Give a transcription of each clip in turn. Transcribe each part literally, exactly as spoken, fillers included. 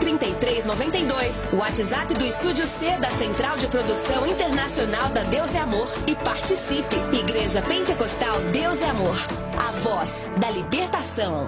trinta e três noventa e dois. O WhatsApp do Estúdio C da Central de Produção Internacional da Deus é Amor. E participe. Igreja Pentecostal Deus é Amor. A voz da libertação.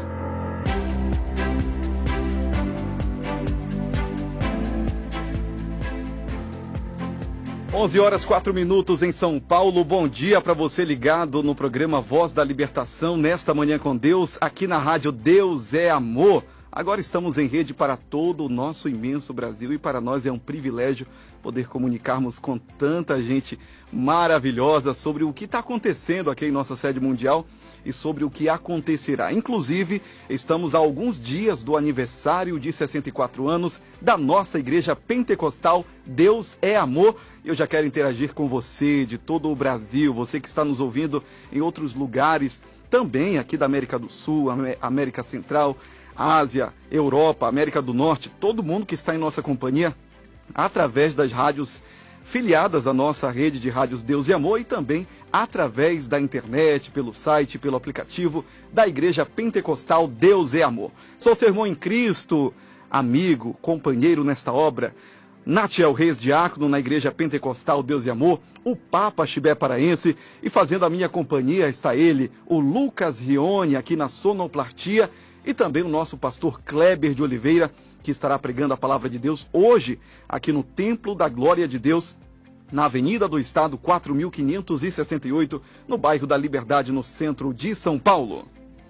onze horas, quatro minutos em São Paulo. Bom dia para você ligado no programa Voz da Libertação, nesta manhã com Deus, aqui na rádio Deus é Amor. Agora estamos em rede para todo o nosso imenso Brasil e para nós é um privilégio poder comunicarmos com tanta gente maravilhosa sobre o que está acontecendo aqui em nossa sede mundial e sobre o que acontecerá. Inclusive, estamos a alguns dias do aniversário de sessenta e quatro anos da nossa Igreja Pentecostal Deus é Amor. Eu já quero interagir com você de todo o Brasil, você que está nos ouvindo em outros lugares, também aqui da América do Sul, América Central, Ásia, Europa, América do Norte, todo mundo que está em nossa companhia através das rádios filiadas à nossa rede de rádios Deus e Amor e também através da internet, pelo site, pelo aplicativo da Igreja Pentecostal Deus é Amor. Sou seu irmão em Cristo, amigo, companheiro nesta obra, Natiel Reis, diácono na Igreja Pentecostal Deus e Amor, o Papa Chibé Paraense, e fazendo a minha companhia está ele, o Lucas Rione, aqui na sonoplastia, e também o nosso pastor Kleber de Oliveira, que estará pregando a palavra de Deus hoje, aqui no Templo da Glória de Deus, na Avenida do Estado, quatro mil quinhentos e sessenta e oito, no bairro da Liberdade, no centro de São Paulo.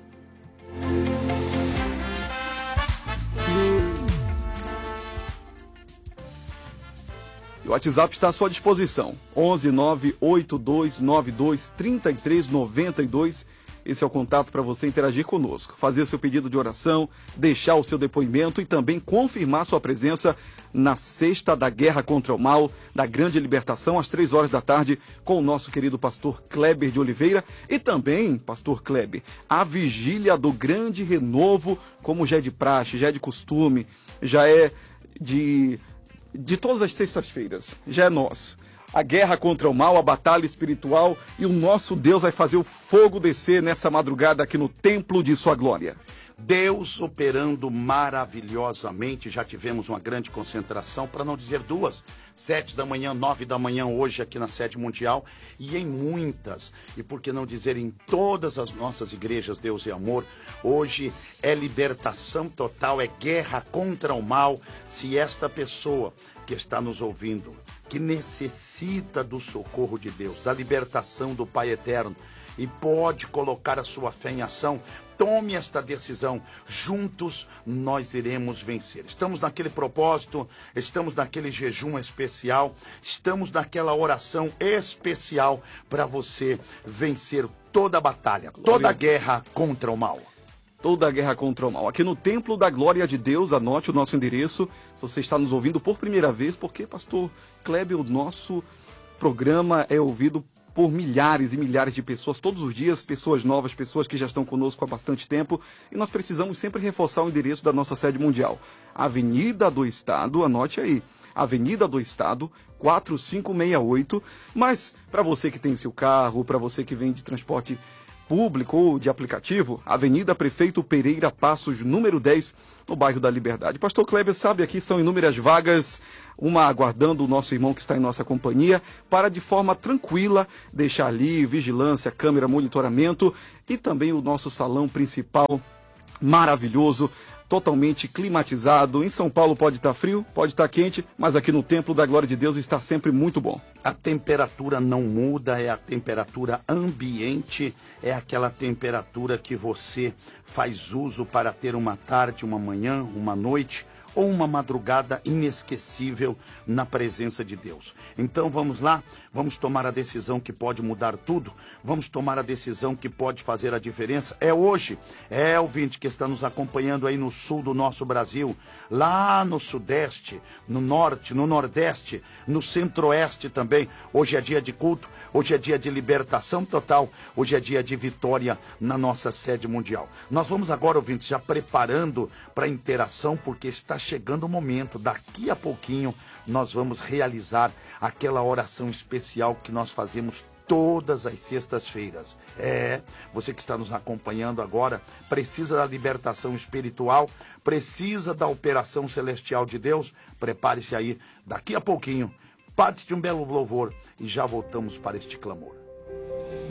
O WhatsApp está à sua disposição, onze nove oito dois nove dois três três nove dois. Esse é o contato para você interagir conosco, fazer seu pedido de oração, deixar o seu depoimento e também confirmar sua presença na Sexta da Guerra contra o Mal, da Grande Libertação, às três horas da tarde, com o nosso querido pastor Kleber de Oliveira e também, pastor Kleber, a vigília do Grande Renovo, como já é de praxe, já é de costume, já é de... de todas as sextas-feiras, já é nosso. A guerra contra o mal, a batalha espiritual e o nosso Deus vai fazer o fogo descer nessa madrugada aqui no templo de sua glória. Deus operando maravilhosamente, já tivemos uma grande concentração, para não dizer duas, sete da manhã, nove da manhã hoje aqui na sede mundial e em muitas, e por que não dizer em todas as nossas igrejas Deus e Amor, hoje é libertação total, é guerra contra o mal. Se esta pessoa que está nos ouvindo, que necessita do socorro de Deus, da libertação do Pai Eterno, e pode colocar a sua fé em ação, tome esta decisão. Juntos nós iremos vencer. Estamos naquele propósito, estamos naquele jejum especial, estamos naquela oração especial para você vencer toda a batalha, toda a guerra contra o mal. Toda a guerra contra o mal. Aqui no Templo da Glória de Deus, anote o nosso endereço. Você está nos ouvindo por primeira vez, porque, pastor Kleber, o nosso programa é ouvido por milhares e milhares de pessoas, todos os dias, pessoas novas, pessoas que já estão conosco há bastante tempo, e nós precisamos sempre reforçar o endereço da nossa sede mundial. Avenida do Estado, anote aí, Avenida do Estado, quatro cinco seis oito, mas para você que tem seu carro, para você que vem de transporte público ou de aplicativo, Avenida Prefeito Pereira Passos, número dez, no bairro da Liberdade. Pastor Kleber, sabe, aqui são inúmeras vagas, uma aguardando o nosso irmão que está em nossa companhia, para de forma tranquila deixar ali vigilância, câmera, monitoramento e também o nosso salão principal maravilhoso, totalmente climatizado. Em São Paulo pode estar frio, pode estar quente, mas aqui no Templo da Glória de Deus está sempre muito bom. A temperatura não muda, é a temperatura ambiente, é aquela temperatura que você faz uso para ter uma tarde, uma manhã, uma noite ou uma madrugada inesquecível na presença de Deus. Então vamos lá, vamos tomar a decisão que pode mudar tudo, vamos tomar a decisão que pode fazer a diferença. É hoje, é ouvinte que está nos acompanhando aí no sul do nosso Brasil, lá no sudeste, no norte, no nordeste, no centro-oeste também. Hoje é dia de culto, hoje é dia de libertação total, hoje é dia de vitória na nossa sede mundial. Nós vamos agora, ouvintes, já preparando para a interação, porque está chegando o momento, daqui a pouquinho nós vamos realizar aquela oração especial que nós fazemos todas as sextas-feiras. É, você que está nos acompanhando agora, precisa da libertação espiritual, precisa da operação celestial de Deus, prepare-se aí, daqui a pouquinho, parte de um belo louvor e já voltamos para este clamor.